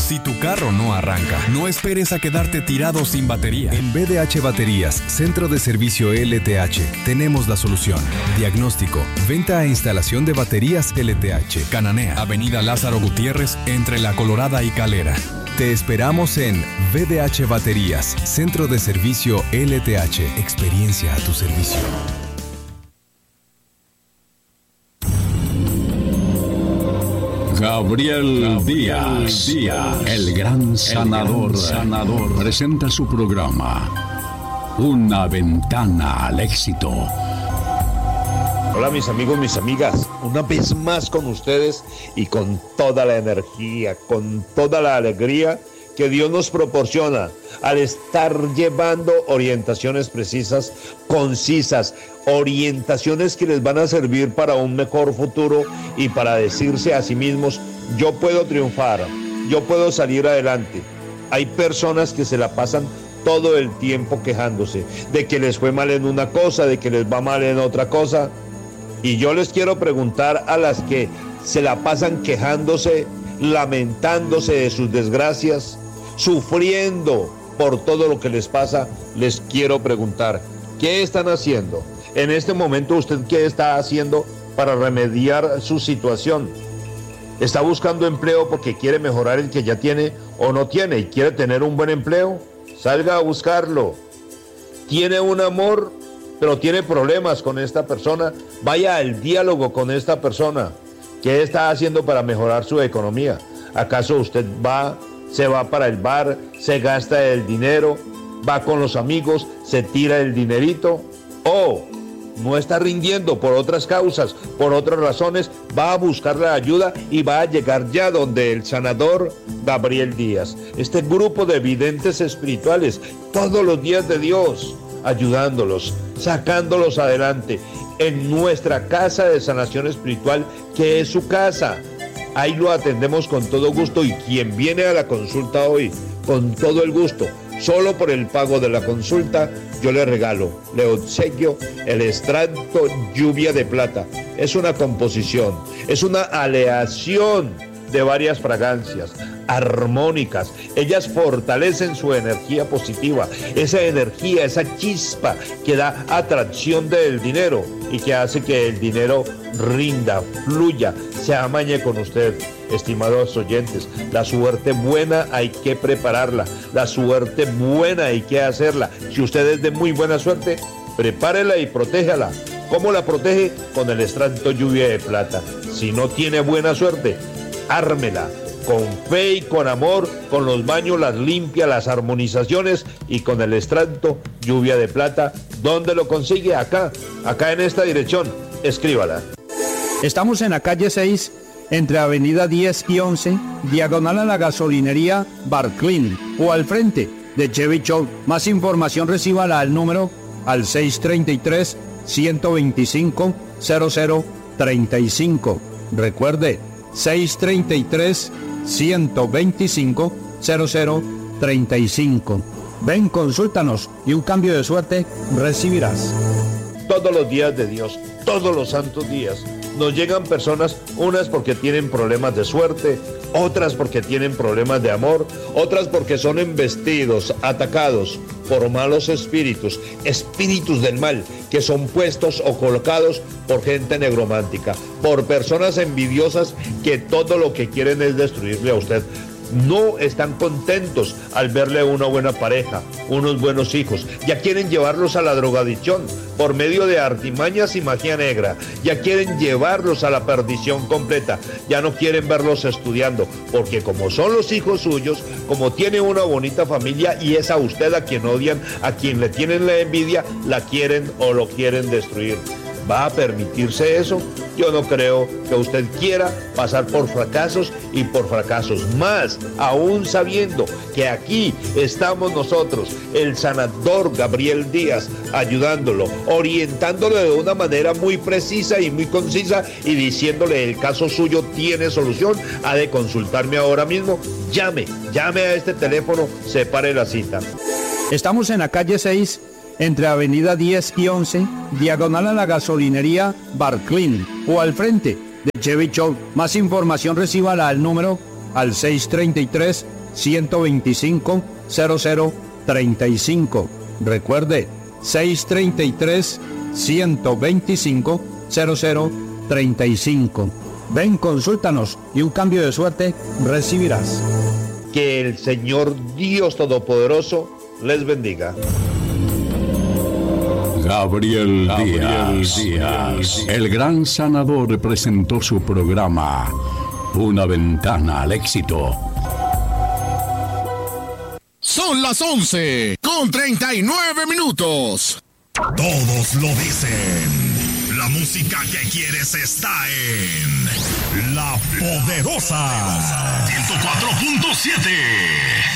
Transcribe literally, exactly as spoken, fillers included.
si tu carro no arranca, no esperes a quedarte tirado sin batería. En B D H Baterías, Centro de Servicio L T H, tenemos la solución. Diagnóstico, venta e instalación de baterías L T H. Cananea, Avenida Lázaro Gutiérrez, entre La Colorada y Calera. Te esperamos en B D H Baterías, Centro de Servicio L T H. Experiencia a tu servicio. Gabriel Díaz, Díaz, el gran sanador, el gran sanador, presenta su programa Una Ventana al Éxito. Hola mis amigos, mis amigas, una vez más con ustedes y con toda la energía, con toda la alegría que Dios nos proporciona al estar llevando orientaciones precisas, concisas, orientaciones que les van a servir para un mejor futuro y para decirse a sí mismos, yo puedo triunfar, yo puedo salir adelante. Hay personas que se la pasan todo el tiempo quejándose de que les fue mal en una cosa, de que les va mal en otra cosa. Y yo les quiero preguntar a las que se la pasan quejándose, lamentándose de sus desgracias, sufriendo por todo lo que les pasa, les quiero preguntar, ¿qué están haciendo? En este momento, ¿usted qué está haciendo para remediar su situación? ¿Está buscando empleo porque quiere mejorar el que ya tiene o no tiene y quiere tener un buen empleo? Salga a buscarlo. ¿Tiene un amor, pero tiene problemas con esta persona? Vaya al diálogo con esta persona. ¿Qué está haciendo para mejorar su economía? ¿Acaso usted va, se va para el bar, se gasta el dinero, va con los amigos, se tira el dinerito? ¿O no está rindiendo por otras causas, por otras razones? Va a buscar la ayuda y va a llegar ya donde el sanador Gabriel Díaz. Este grupo de videntes espirituales, todos los días de Dios, ayudándolos, sacándolos adelante en nuestra casa de sanación espiritual, que es su casa. Ahí lo atendemos con todo gusto y quien viene a la consulta hoy, con todo el gusto, solo por el pago de la consulta, yo le regalo, le obsequio el extracto Lluvia de Plata. Es una composición, es una aleación de varias fragancias armónicas. Ellas fortalecen su energía positiva, esa energía, esa chispa que da atracción del dinero y que hace que el dinero rinda, fluya, se amañe con usted. Estimados oyentes, la suerte buena hay que prepararla, la suerte buena hay que hacerla. Si usted es de muy buena suerte, prepárela y protéjala. ¿Cómo la protege? Con el extracto Lluvia de Plata. Si no tiene buena suerte, ármela con fe y con amor, con los baños, las limpia, las armonizaciones y con el extracto Lluvia de Plata. ¿Dónde lo consigue? Acá, acá en esta dirección. Escríbala. Estamos en la calle seis, entre avenida diez y once, diagonal a la gasolinería Barclin, o al frente de Chevy Show. Más información recíbala al número al seis tres tres, uno dos cinco, cero cero tres cinco. Recuerde, seis tres tres, uno dos cinco, cero cero tres cinco. Ven, consúltanos y un cambio de suerte recibirás. Todos los días de Dios, todos los santos días, nos llegan personas, unas porque tienen problemas de suerte, otras porque tienen problemas de amor, otras porque son embestidos, atacados por malos espíritus, espíritus del mal, que son puestos o colocados por gente negromántica, por personas envidiosas que todo lo que quieren es destruirle a usted. No están contentos al verle una buena pareja, unos buenos hijos. Ya quieren llevarlos a la drogadicción por medio de artimañas y magia negra. Ya quieren llevarlos a la perdición completa. Ya no quieren verlos estudiando, porque como son los hijos suyos, como tiene una bonita familia y es a usted a quien odian, a quien le tienen la envidia, la quieren o lo quieren destruir. ¿Va a permitirse eso? Yo no creo que usted quiera pasar por fracasos y por fracasos más, aún sabiendo que aquí estamos nosotros, el sanador Gabriel Díaz, ayudándolo, orientándolo de una manera muy precisa y muy concisa y diciéndole el caso suyo tiene solución. Ha de consultarme ahora mismo. Llame, llame a este teléfono, separe la cita. Estamos en la calle seis, entre avenida diez y once, diagonal a la gasolinería Barclin, o al frente de Chevy Show. Más información recíbala al número al seis treinta y tres, ciento veinticinco, cero cero treinta y cinco. Recuerde, seis treinta y tres, ciento veinticinco, cero cero treinta y cinco. Ven, consúltanos y un cambio de suerte recibirás. Que el Señor Dios Todopoderoso les bendiga. Gabriel, Gabriel Díaz, Díaz, el gran sanador, presentó su programa Una Ventana al Éxito. Son las once con treinta y nueve minutos. Todos lo dicen. La música que quieres está en La Poderosa ciento cuatro punto siete.